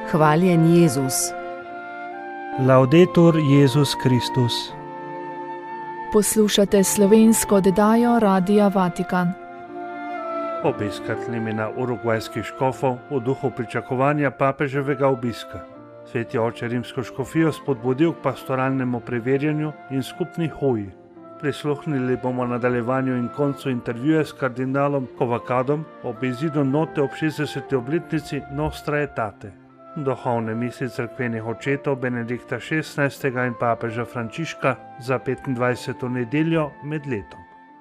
Hvaljen Jezus. Laudetur Jezus Kristus. Poslušate slovensko oddajo Radia Vatikan. Obisk Klimena urugvajskih škofov v duhu pričakovanja papeževega obiska. Sveti oče rimsko škofijo spodbudil k pastoralnemu preverjanju in skupni hoji. Prisluhnili bomo nadaljevanju in koncu intervjuja s kardinalom Kovakadom ob izidu note ob 60. obletnici Nostra Aetate. Duhovne misli cerkvenih očetov Benedikta XVI. In papeža Frančiška za 25. nedeljo med letom.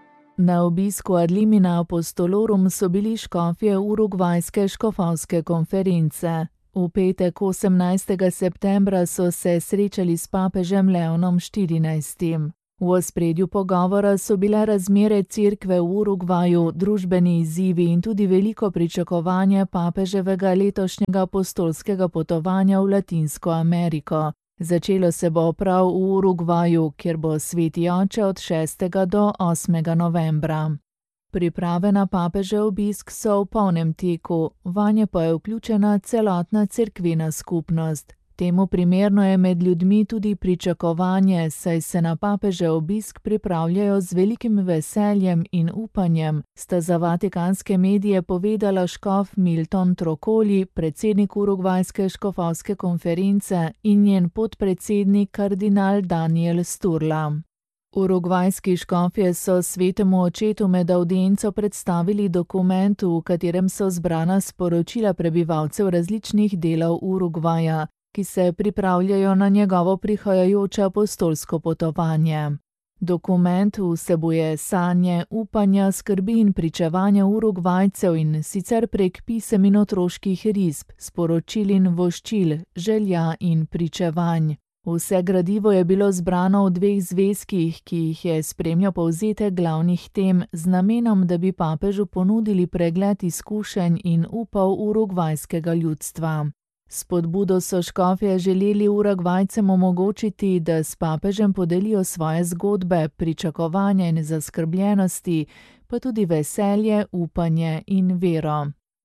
Na obisku ad limina apostolorum so bili škofje urugvajske škofovske konference. V petek 18. septembra so se srečali s papežem Leonom XIV. V ospredju pogovora so bile razmere cerkve v Urugvaju, družbeni izzivi in tudi veliko pričakovanje papeževega letošnjega apostolskega potovanja v Latinsko Ameriko. Začelo se bo prav v Urugvaju, kjer bo sveti oče od 6. do 8. novembra. Priprave na papežev obisk so v polnem teku, vanje pa je vključena celotna cerkvena skupnost. Temu primerno je med ljudmi tudi pričakovanje, saj se na papežev obisk pripravljajo z velikim veseljem in upanjem, sta za vatikanske medije povedala škof Milton Trocoli, predsednik urugvajske škofovske konference, in njen podpredsednik kardinal Daniel Sturla. Urugvajski škofje so svetemu očetu med avdienco predstavili dokument, v katerem so zbrana sporočila prebivalcev različnih delov Urugvaja, ki se pripravljajo na njegovo prihajajoče apostolsko potovanje. Dokument vsebuje sanje, upanja, skrbi in pričevanja Urugvajcev, in sicer prek pisem in otroških risb, sporočil in voščil, želja in pričevanj. Vse gradivo je bilo zbrano v 2 zvezkih, ki jih je spremljal povzetek glavnih tem, z namenom, da bi papežu ponudili pregled izkušenj in upav urugvajskega ljudstva. Spodbudo so škofje želeli Urugvajcem omogočiti, da s papežem podelijo svoje zgodbe, pričakovanja in zaskrbljenosti, pa tudi veselje, upanje in vero.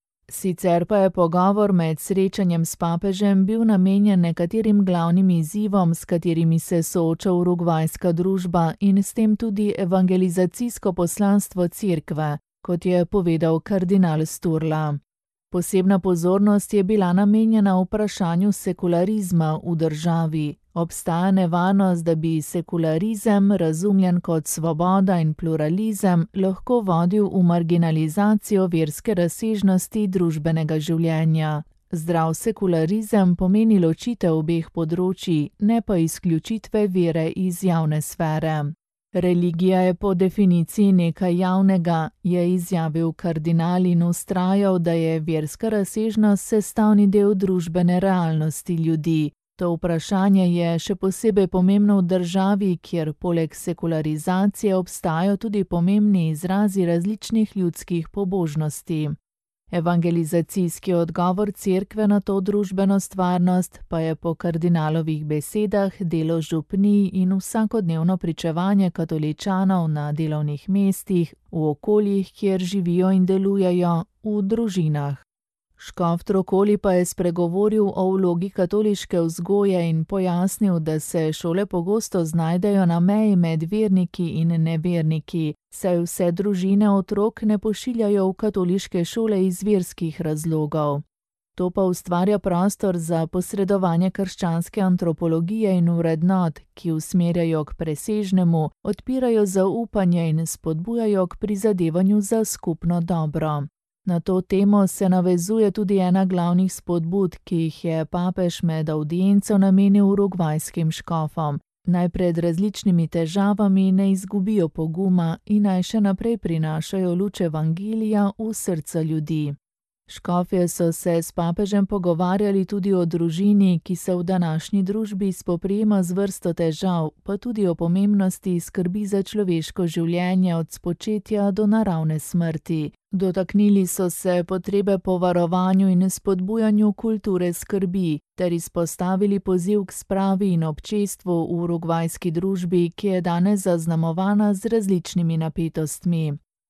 Sicer pa je pogovor med srečanjem s papežem bil namenjen nekaterim glavnim izzivom, s katerimi se sooča urugvajska družba, in s tem tudi evangelizacijsko poslanstvo cerkve, kot je povedal kardinal Sturla. Posebna pozornost je bila namenjena vprašanju sekularizma v državi. Obstaja nevarnost, da bi sekularizem, razumljen kot svoboda in pluralizem, lahko vodil v marginalizacijo verske razsežnosti družbenega življenja. Zdrav sekularizem pomeni ločitev obeh področij, ne pa izključitve vere iz javne sfere. Religija je po definiciji nekaj javnega, je izjavil kardinal in vztrajal, da je verska razsežnost sestavni del družbene realnosti ljudi. To vprašanje je še posebej pomembno v državi, kjer poleg sekularizacije obstajajo tudi pomembni izrazi različnih ljudskih pobožnosti. Evangelizacijski odgovor cerkve na to družbeno stvarnost pa je po kardinalovih besedah delo župnij in vsakodnevno pričevanje katoličanov na delovnih mestih, v okoljih, kjer živijo in delujejo, v družinah. Škof Trocoli pa je spregovoril o vlogi katoliške vzgoje in pojasnil, da se šole pogosto znajdejo na meji med verniki in neverniki, saj vse družine otrok ne pošiljajo v katoliške šole iz verskih razlogov. To pa ustvarja prostor za posredovanje krščanske antropologije in vrednot, ki usmerjajo k presežnemu, odpirajo zaupanje in spodbujajo k prizadevanju za skupno dobro. Na to temo se navezuje tudi ena glavnih spodbud, ki jih je papež med avdienco namenil urugvajskim škofom. Naj pred različnimi težavami ne izgubijo poguma in naj še naprej prinašajo luč evangelija v srca ljudi. Škofje so se s papežem pogovarjali tudi o družini, ki se v današnji družbi spoprijema z vrsto težav, pa tudi o pomembnosti skrbi za človeško življenje od spočetja do naravne smrti. Dotaknili so se potrebe po varovanju in spodbujanju kulture skrbi, ter izpostavili poziv k spravi in občestvu v urugvajski družbi, ki je danes zaznamovana z različnimi napetostmi.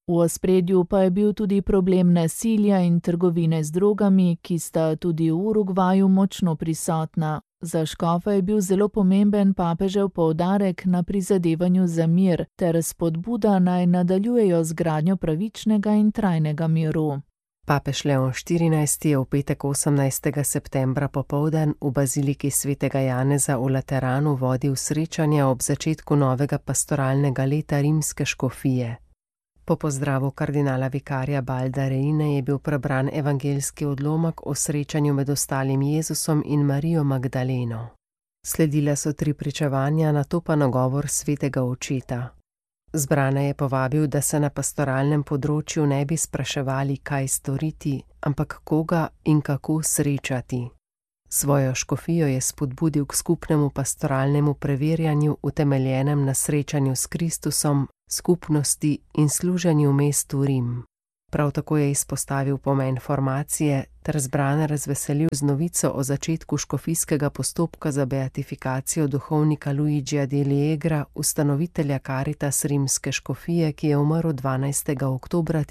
V ospredju pa je bil tudi problem nasilja in trgovine z drogami, ki sta tudi v Urugvaju močno prisotna. Za škofa je bil zelo pomemben papežev poudarek na prizadevanju za mir ter spodbuda naj nadaljujejo z gradnjo pravičnega in trajnega miru. Papež Leon XIV je v petek 18. septembra popoldan v baziliki svetega Janeza v Lateranu vodil srečanje ob začetku novega pastoralnega leta rimske škofije. Po pozdravu kardinala vikarja Balda Reine je bil prebran evangeljski odlomek o srečanju med ostalim Jezusom in Marijo Magdaleno. Sledile so 3 pričevanja, nato pa nagovor svetega očeta. Zbrane je povabil, da se na pastoralnem področju ne bi spraševali, kaj storiti, ampak koga in kako srečati. Svojo škofijo je spodbudil k skupnemu pastoralnemu preverjanju, utemeljenem na srečanju s Kristusom, skupnosti in služenju mestu Rim. Prav tako je izpostavil pomen formacije ter zbrane razveselil z novico o začetku škofijskega postopka za beatifikacijo duhovnika Luigija de Liegra, ustanovitelja Caritas rimske škofije, ki je umrl 12. oktobra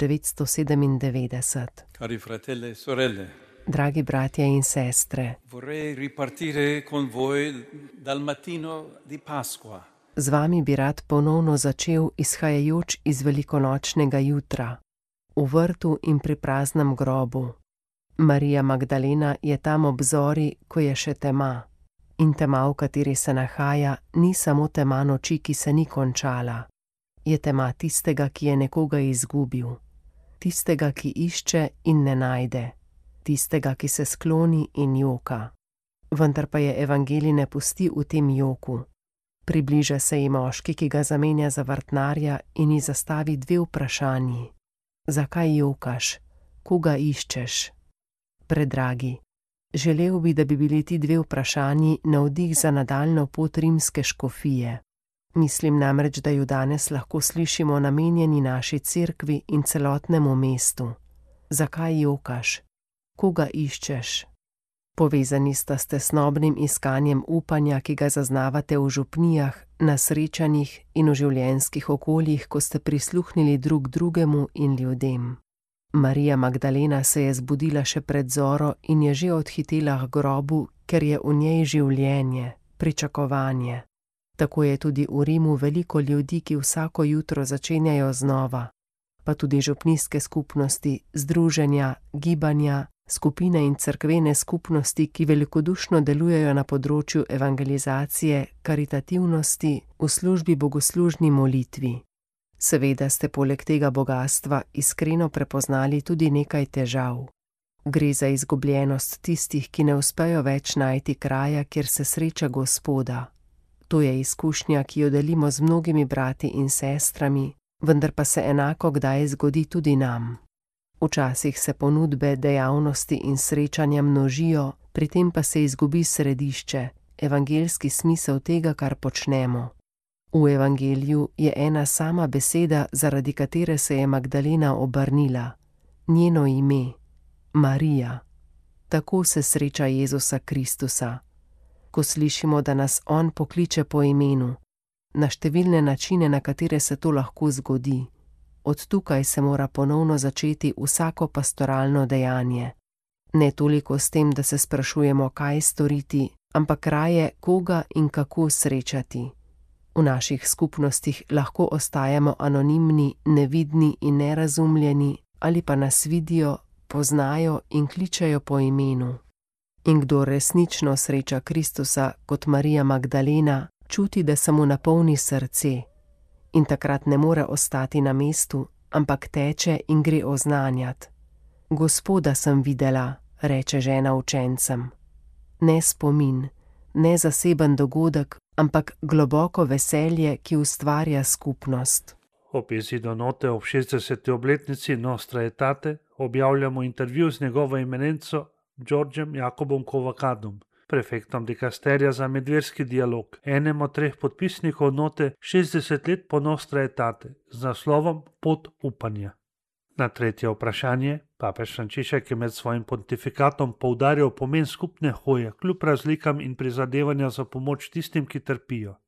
1997. Cari fratelli e sorelle, Dragi bratje in sestre, vorrei ripartire con voi dal mattino di Pasqua. Z vami bi rad ponovno začel izhajajoč iz velikonočnega jutra, v vrtu in pri praznem grobu. Marija Magdalena je tam ob zori, ko je še tema. In tema, v kateri se nahaja, ni samo tema noči, ki se ni končala. Je tema tistega, ki je nekoga izgubil. Tistega, ki išče in ne najde. Tistega, ki se skloni in joka. Vendar pa je evangelij ne pusti v tem joku. Približa se ji moški, ki ga zamenja za vrtnarja in ji zastavi 2 vprašanji. Zakaj jokaš? Koga iščeš? Predragi, želel bi, da bi bili ti 2 vprašanji navdih za nadaljnjo pot rimske škofije. Mislim namreč, da jo danes lahko slišimo namenjeni naši cerkvi in celotnemu mestu. Zakaj jokaš? Koga iščeš? Povezani sta s tesnobnim iskanjem upanja, ki ga zaznavate v župnijah, na srečanjih in v življenjskih okoljih, ko ste prisluhnili drug drugemu in ljudem. Marija Magdalena se je zbudila še pred zoro in je že odhitela k grobu, ker je v njej življenje, pričakovanje. Tako je tudi v Rimu veliko ljudi, ki vsako jutro začenjajo znova, pa tudi župnijske skupnosti, združenja, gibanja, skupine in cerkvene skupnosti, ki velikodušno delujejo na področju evangelizacije, karitativnosti, v službi bogoslužni molitvi. Seveda ste poleg tega bogastva iskreno prepoznali tudi nekaj težav. Gre za izgubljenost tistih, ki ne uspejo več najti kraja, kjer se sreča Gospoda. To je izkušnja, ki jo delimo z mnogimi brati in sestrami, vendar pa se enako kdaj zgodi tudi nam. Včasih se ponudbe, dejavnosti in srečanja množijo, pri tem pa se izgubi središče, evangeljski smisel tega, kar počnemo. V evangeliju je ena sama beseda, zaradi katere se je Magdalena obrnila. Njeno ime, Marija. Tako se sreča Jezusa Kristusa. Ko slišimo, da nas on pokliče po imenu, na številne načine, na katere se to lahko zgodi. Od tukaj se mora ponovno začeti vsako pastoralno dejanje. Ne toliko s tem, da se sprašujemo, kaj storiti, ampak raje koga in kako srečati. V naših skupnostih lahko ostajamo anonimni, nevidni in nerazumljeni, ali pa nas vidijo, poznajo in kličejo po imenu. In kdo resnično sreča Kristusa kot Marija Magdalena, čuti, da se mu napolni srce. In takrat ne more ostati na mestu, ampak teče in gre oznanjat. Gospoda sem videla, reče žena učencem. Ne spomin, ne zaseben dogodek, ampak globoko veselje, ki ustvarja skupnost. Ob izidu note ob 60. obletnici Nostra Aetate objavljamo intervju z njegovo eminenco Đorđem Jakobom Kovakadom, prefektom dikasterija za medverski dialog, enem od 3 podpisnikov note 60 let po Nostra Aetate z naslovom Pot upanja. Na tretje vprašanje papež Frančišek je med svojim pontifikatom poudaril pomen skupne hoje kljub razlikam in prizadevanja za pomoč tistim, ki trpijo.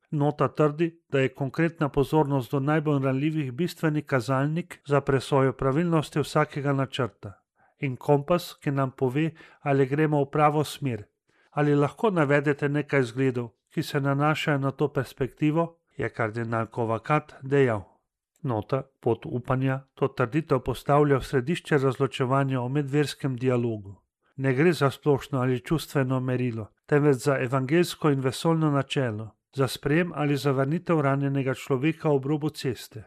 Nota trdi, da je konkretna pozornost do najbolj ranljivih bistveni kazalnik za presojo pravilnosti vsakega načrta in kompas, ki nam pove, ali gremo v pravo smer. Ali lahko navedete nekaj zgledov, ki se nanašajo na to perspektivo, je kardinal Kovakat dejal. Nota pot upanja to trditev postavlja v središče razločevanja o medverskem dialogu. Ne gre za splošno ali čustveno merilo, temveč za evangeljsko in vesoljno načelo, za sprejem ali zavrnitev ranjenega človeka ob robu ceste.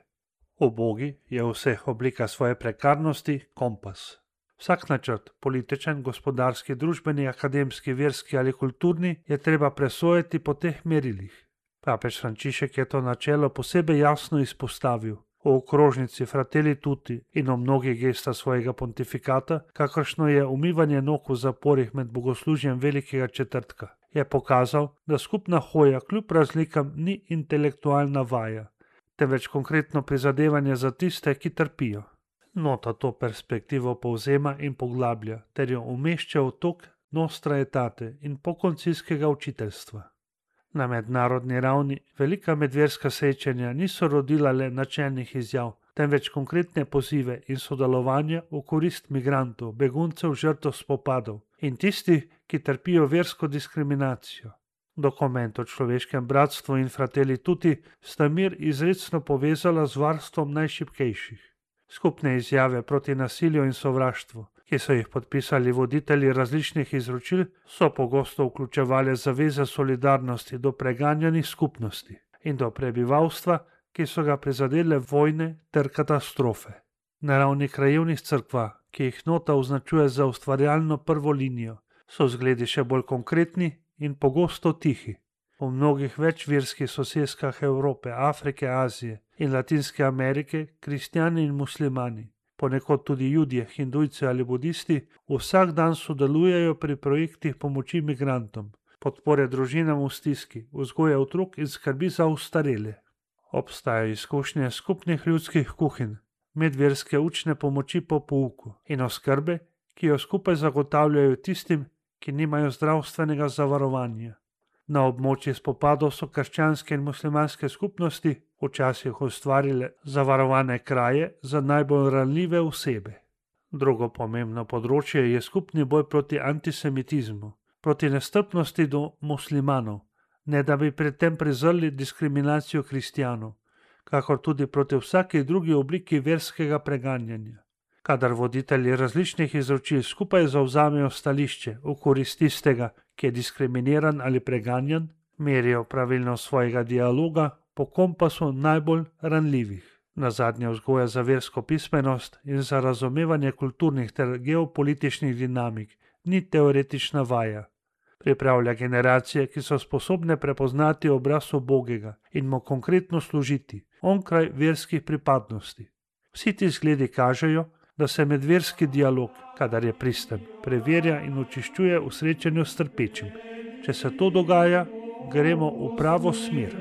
Ubogi je v vseh oblikah svoje prekarnosti kompas. Vsak načrt, političen, gospodarski, družbeni, akademski, verski ali kulturni, je treba presojati po teh merilih. Papež Frančišek je to načelo posebej jasno izpostavil v okrožnici Fratelli Tutti in v mnogih gestah svojega pontifikata, kakršno je umivanje nog v zaporih med bogoslužjem Velikega četrtka. Je pokazal, da skupna hoja kljub razlikam ni intelektualna vaja, temveč konkretno prizadevanje za tiste, ki trpijo. Nota to perspektivo povzema in poglablja, ter jo umešča v tok Nostra Aetate in pokoncijskega učiteljstva. Na mednarodni ravni velika medverska srečanja niso rodila le načelnih izjav, temveč konkretne pozive in sodelovanja v korist migrantov, beguncev, žrtev spopadov in tistih, ki trpijo versko diskriminacijo. Dokument o človeškem bratstvu in Fratelli Tutti sta mir izrecno povezala z varstvom najšibkejših. Skupne izjave proti nasilju in sovraštvu, ki so jih podpisali voditelji različnih izročil, so pogosto vključevale zaveze solidarnosti do preganjanih skupnosti in do prebivalstva, ki so ga prizadele vojne ter katastrofe. Na ravni krajevnih cerkva, ki jih nota označuje za ustvarjalno prvo linijo, so zgledi še bolj konkretni in pogosto tihi. V mnogih večverskih soseskah Evrope, Afrike, Azije in Latinske Amerike kristjani in muslimani, ponekod tudi Judje, Hindujci ali budisti, vsak dan sodelujejo pri projektih pomoči migrantom, podpore družinam v stiski, vzgoje otrok in skrbi za ostarele. Obstajajo izkušnje skupnih ljudskih kuhinj, medverske učne pomoči po pouku in oskrbe, ki jo skupaj zagotavljajo tistim, ki nimajo zdravstvenega zavarovanja. Na območju spopadov so krščanske in muslimanske skupnosti včasih ustvarile zavarovane kraje za najbolj ranljive osebe. Drugo pomembno področje je skupni boj proti antisemitizmu, proti nestrpnosti do muslimanov, ne da bi pred tem prezrli diskriminacijo kristjanov, kakor tudi proti vsaki drugi obliki verskega preganjanja. Kadar voditelji različnih izročil skupaj zavzamejo stališče v korist tistega, ki je diskriminiran ali preganjan, merijo pravilnost svojega dialoga po kompasu najbolj ranljivih. Nazadnje vzgoja za versko pismenost in za razumevanje kulturnih ter geopolitičnih dinamik ni teoretična vaja. Pripravlja generacije, ki so sposobne prepoznati obraz ubogega in mu konkretno služiti, onkraj verskih pripadnosti. Vsi ti zgledi kažejo, da se medverski dialog, kadar je pristen, preverja in očiščuje v srečanju s trpečim. Če se to dogaja, gremo v pravo smer.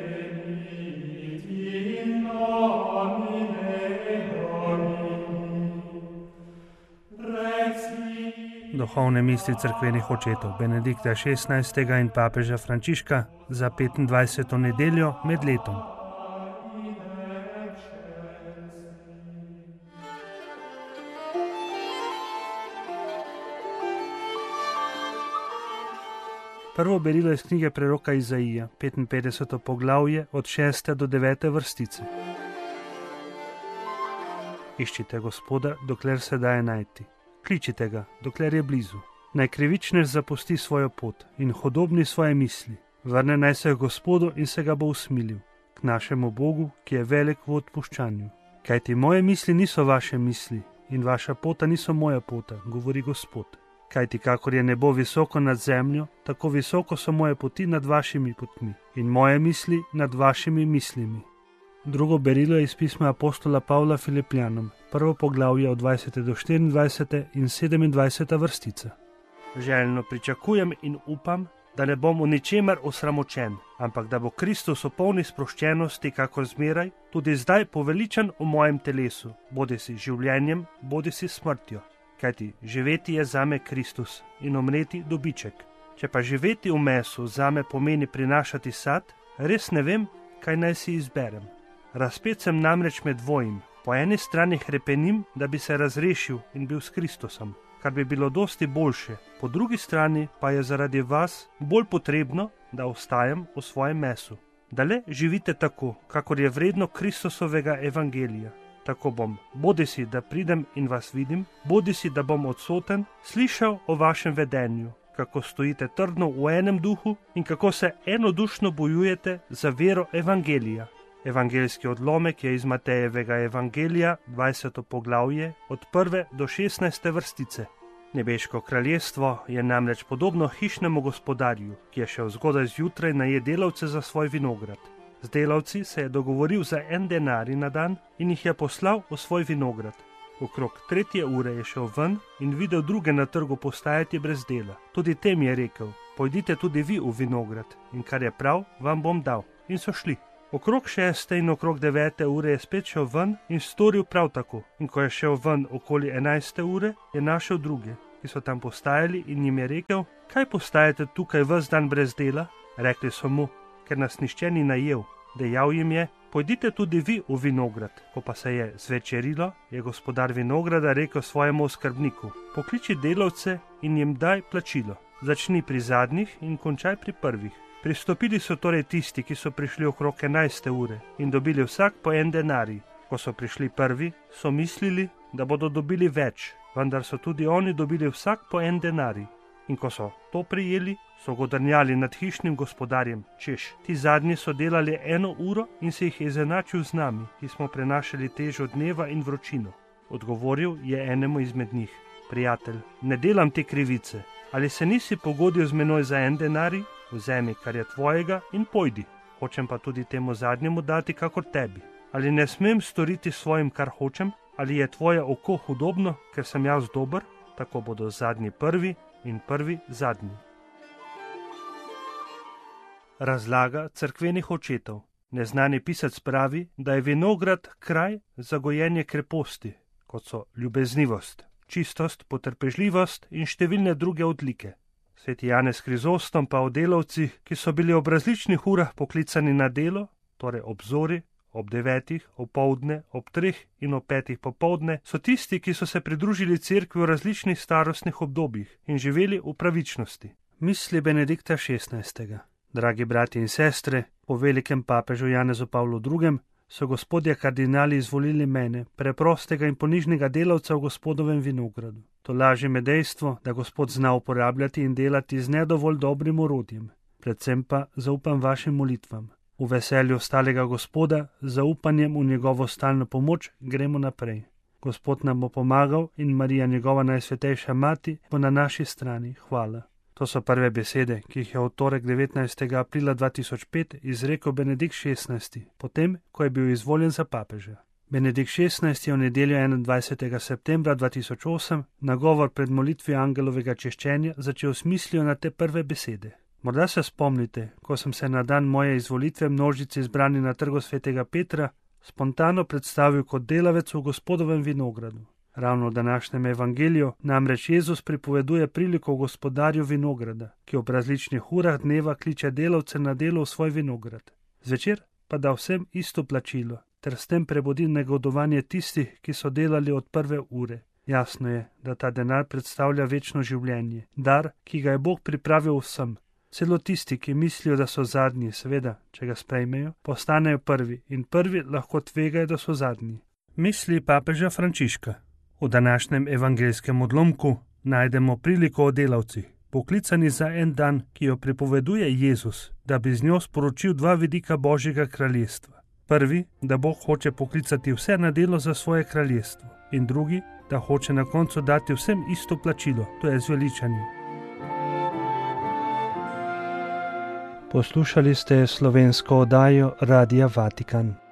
Duhovne misli cerkvenih očetov Benedikta XVI. In papeža Frančiška za 25. nedeljo med letom. Prvo berilo iz knjige preroka Izaija, 55. poglavje od 6. do 9. vrstice. Iščite Gospoda, dokler se daje najti. Kličite ga, dokler je blizu. Naj krivičnež zapusti svojo pot in hudobni svoje misli. Vrne naj se k Gospodu in se ga bo usmilil, k našemu Bogu, ki je velik v odpuščanju. Kajti moje misli niso vaše misli in vaša pota niso moja pota, govori Gospod. Kajti kakor je nebo visoko nad zemljo, tako visoko so moje poti nad vašimi potmi in moje misli nad vašimi mislimi. Drugo berilo je iz pisma apostola Pavla Filipljanom, prvo poglavje od 20. do 24. in 27. vrstica. Željno pričakujem in upam, da ne bom v ničemer osramočen, ampak da bo Kristus v polni sproščenosti, kakor zmeraj, tudi zdaj poveličan v mojem telesu, bodisi življenjem, bodisi smrtjo. Kajti živeti je zame Kristus in umreti dobiček. Če pa živeti v mesu zame pomeni prinašati sad, Res ne vem, kaj naj si izberem. Razpet sem namreč med dvojim. Po eni strani hrepenim, da bi se razrešil in bil s Kristusom, kar bi bilo dosti boljše. Po drugi strani pa je zaradi vas bolj potrebno, da ostajam v svojem mesu. Da le živite tako, kakor je vredno Kristusovega evangelija. Tako bom, bodisi da pridem in vas vidim, bodisi da bom odsoten, slišal o vašem vedenju, kako stojite trdno v enem duhu in kako se enodušno bojujete za vero evangelija. Evangeljski odlomek je iz Matejevega evangelija, 20. poglavje, od 1. do 16. vrstice. Nebeško kraljestvo je namreč podobno hišnemu gospodarju, ki je šel zgodaj zjutraj najet delavce za svoj vinograd. Z delavci se je dogovoril za 1 denarij na dan in jih je poslal v svoj vinograd. Okrog 3. ure je šel ven in videl druge na trgu postajati brez dela. Tudi tem je rekel, pojdite tudi vi v vinograd in kar je prav, vam bom dal. In so šli. Okrog 6. in okrog 9. ure je spet šel ven in storil prav tako. In ko je šel ven okoli 11. ure, je našel druge, ki so tam postajali in jim je rekel, kaj postajate tukaj ves dan brez dela? Rekli so mu, ker nas nihče ni najel. Dejal jim je, pojdite tudi vi v vinograd. Ko pa se je zvečerilo, je gospodar vinograda rekel svojemu oskrbniku, pokliči delavce in jim daj plačilo. Začni pri zadnjih in končaj pri prvih. Pristopili so torej tisti, ki so prišli okrog 11. ure in dobili vsak po 1 denarij. Ko so prišli prvi, so mislili, da bodo dobili več, vendar so tudi oni dobili vsak po 1 denarij. In ko so to prijeli, so godrnjali nad hišnim gospodarjem, češ, ti zadnji so delali 1 uro in se jih izenačil z nami, ki smo prenašali težo dneva in vročino. Odgovoril je enemu izmed njih, prijatelj, ne delam te krivice, ali se nisi pogodil z menoj za 1 denarij? Vzemi, kar je tvojega in pojdi. Hočem pa tudi temu zadnjemu dati, kakor tebi. Ali ne smem storiti svojim, kar hočem? Ali je tvoje oko hudobno, ker sem jaz dober? Tako bodo zadnji prvi in prvi zadnji. Razlaga cerkvenih očetov. Neznani pisec pravi, da je vinograd kraj za gojenje kreposti, kot so ljubeznivost, čistost, potrpežljivost in številne druge odlike. Sveti Janez Krizostom pa o delavcih, ki so bili ob različnih urah poklicani na delo, torej ob zori, ob 9, opoldne, ob 3 in ob 5 popoldne, so tisti, ki so se pridružili cerkvi v različnih starostnih obdobjih in živeli v pravičnosti. Misli Benedikta XVI. Dragi brati in sestre, po velikem papežu Janezu Pavlu II. So gospodje kardinali izvolili mene, preprostega in ponižnega delavca v gospodovem vinogradu. To laži me dejstvo, da gospod zna uporabljati in delati z nedovolj dobrim orodjem. Predvsem pa zaupam vašim molitvam. V veselju stalega gospoda, zaupanjem v njegovo stalno pomoč, gremo naprej. Gospod nam bo pomagal in Marija, njegova najsvetejša mati, bo na naši strani. Hvala. To so prve besede, ki jih je v torek 19. aprila 2005 izrekel Benedikt XVI, potem, ko je bil izvoljen za papeža. Benedikt XVI je v nedeljo 21. septembra 2008 nagovor pred molitvijo angelovega češčenja začel s mislijo na te prve besede. Morda se spomnite, ko sem se na dan moje izvolitve množici zbrani na trgu svetega Petra spontano predstavil kot delavec v gospodovem vinogradu. Ravno v današnjem evangeliju namreč Jezus pripoveduje priliko gospodarju vinograda, ki ob različnih urah dneva kliče delavce na delo v svoj vinograd. Zvečer pa da vsem isto plačilo, ter s tem prebudi negodovanje tistih, ki so delali od 1. ure. Jasno je, da ta denar predstavlja večno življenje, dar, ki ga je Bog pripravil vsem. Celo tisti, ki mislijo, da so zadnji, seveda, če ga sprejmejo, postanejo prvi in prvi lahko tvegajo, da so zadnji. Misli papeža Frančiška. V današnjem evangeljskem odlomku najdemo priliko o delavcih, poklicani za 1 dan, ki jo pripoveduje Jezus, da bi z njo sporočil 2 vidika Božjega kraljestva. Prvi, da Bog hoče poklicati vse na delo za svoje kraljestvo, in drugi, da hoče na koncu dati vsem isto plačilo, to je zveličanje. Poslušali ste slovensko oddajo Radia Vatikan.